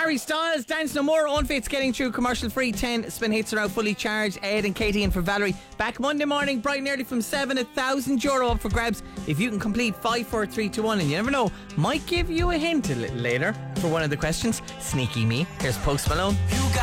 Harry Styles, Dance No More, Unfit's getting through commercial free. 10 spin hits are out fully charged. Ed and Katie in for Valerie. Back Monday morning, bright and early from 7. €1,000 up for grabs if you can complete 5, 4, 3, 2, 1. And you never know, might give you a hint a little later for one of the questions. Sneaky me. Here's Post Malone.